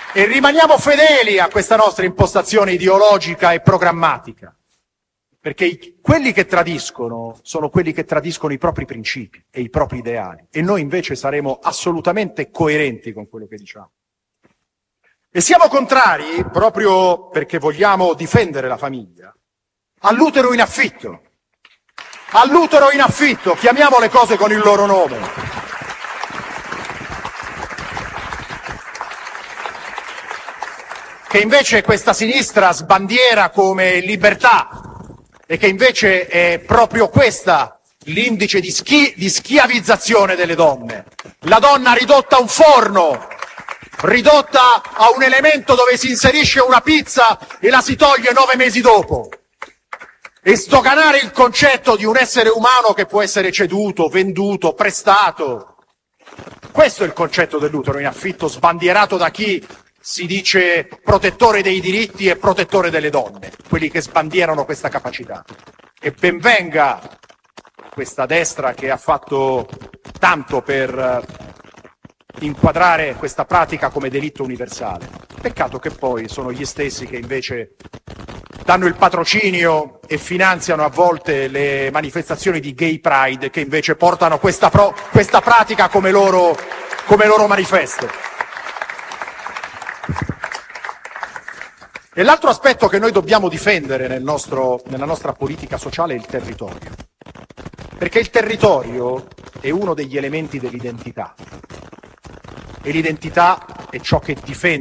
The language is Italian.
E rimaniamo fedeli a questa nostra impostazione ideologica e programmatica, perché quelli che tradiscono sono quelli che tradiscono i propri principi e i propri ideali, e noi invece saremo assolutamente coerenti con quello che diciamo. E siamo contrari, proprio perché vogliamo difendere la famiglia, all'utero in affitto. All'utero in affitto, chiamiamo le cose con il loro nome. Che invece questa sinistra sbandiera come libertà, e che invece è proprio questa l'indice di schiavizzazione delle donne. La donna ridotta a un forno, ridotta a un elemento dove si inserisce una pizza e la si toglie 9 mesi dopo. E sdoganare il concetto di un essere umano che può essere ceduto, venduto, prestato. Questo è il concetto dell'utero in affitto, sbandierato da chi si dice protettore dei diritti e protettore delle donne, quelli che sbandierano questa capacità. E ben venga questa destra che ha fatto tanto per inquadrare questa pratica come delitto universale. Peccato che poi sono gli stessi che invece danno il patrocinio e finanziano a volte le manifestazioni di Gay Pride, che invece portano questa pratica come loro manifesto. E l'altro aspetto che noi dobbiamo difendere nella nostra politica sociale è il territorio. Perché il territorio è uno degli elementi dell'identità. E l'identità è ciò che difende